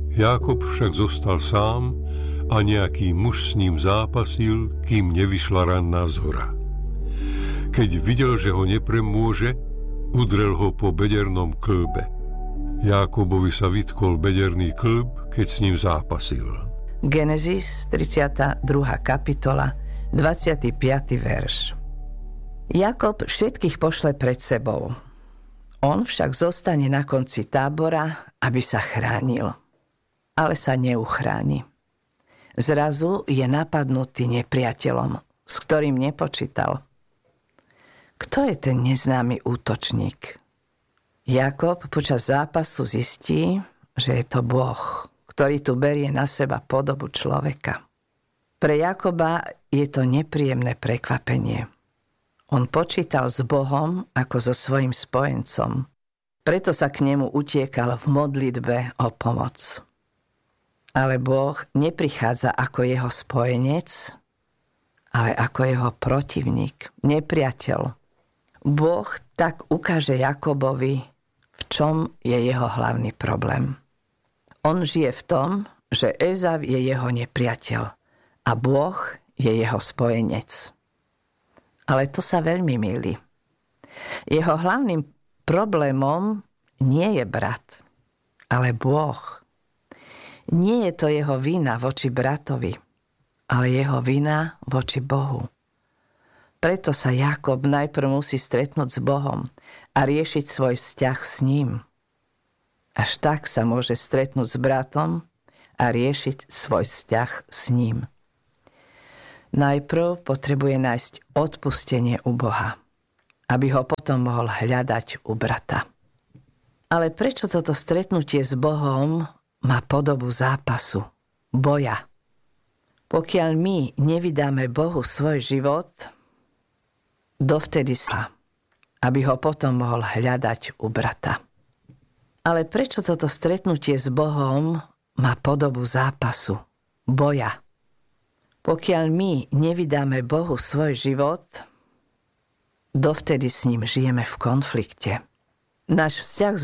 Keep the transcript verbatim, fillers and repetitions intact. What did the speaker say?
Jákob však zostal sám a nejaký muž s ním zápasil, kým nevyšla ranná zhora. Keď videl, že ho nepremôže, udrel ho po bedernom kĺbe. Jákobovi sa vytkol bederný kĺb, keď s ním zápasil. Genesis, tridsiata druhá kapitola, dvadsiaty piaty verš. Jakob všetkých pošle pred sebou. On však zostane na konci tábora, aby sa chránil. Ale sa neuchráni. Zrazu je napadnutý nepriateľom, s ktorým nepočítal. Kto je ten neznámy útočník? Jakob počas zápasu zistí, že je to Boh, ktorý tu berie na seba podobu človeka. Pre Jakoba je to nepríjemné prekvapenie. On počítal s Bohom ako so svojím spojencom. Preto sa k nemu utiekal v modlitbe o pomoc. Ale Boh neprichádza ako jeho spojenec, ale ako jeho protivník, nepriateľ. Boh tak ukáže Jakobovi, v čom je jeho hlavný problém. On žije v tom, že Ezav je jeho nepriateľ a Boh je jeho spojenec. Ale to sa veľmi mýli. Jeho hlavným problémom nie je brat, ale Boh. Nie je to jeho vina voči bratovi, ale jeho vina voči Bohu. Preto sa Jakob najprv musí stretnúť s Bohom a riešiť svoj vzťah s ním. Až tak sa môže stretnúť s bratom a riešiť svoj vzťah s ním. Najprv potrebuje nájsť odpustenie u Boha, aby ho potom mohol hľadať u brata. Ale prečo toto stretnutie s Bohom má podobu zápasu, boja? Pokiaľ my nevydáme Bohu svoj život, dovtedy sa, aby ho potom mohol hľadať u brata. Ale prečo toto stretnutie s Bohom má podobu zápasu, boja? Pokiaľ my nevydáme Bohu svoj život, dovtedy s ním žijeme v konflikte. Náš vzťah s